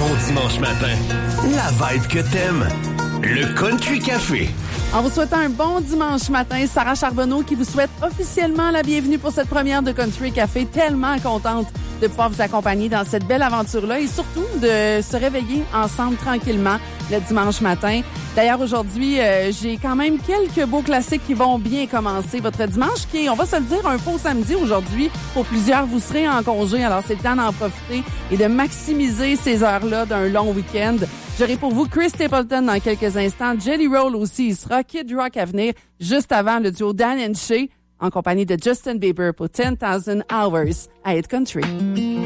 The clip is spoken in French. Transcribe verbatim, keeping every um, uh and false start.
bon dimanche matin. La vibe que t'aimes. Le Country Café. En vous souhaitant un bon dimanche matin, Sarah Charbonneau qui vous souhaite officiellement la bienvenue pour cette première de Country Café. Tellement contente de pouvoir vous accompagner dans cette belle aventure-là et surtout de se réveiller ensemble tranquillement le dimanche matin. D'ailleurs, aujourd'hui, euh, j'ai quand même quelques beaux classiques qui vont bien commencer votre dimanche, qui est, on va se le dire, un faux samedi aujourd'hui. Pour plusieurs, vous serez en congé, alors c'est le temps d'en profiter et de maximiser ces heures-là d'un long week-end. J'aurai pour vous Chris Stapleton dans quelques instants. Jelly Roll aussi, il sera Kid Rock à venir juste avant le duo Dan and Shay en compagnie de Justin Bieber pour ten thousand hours à Hit Country.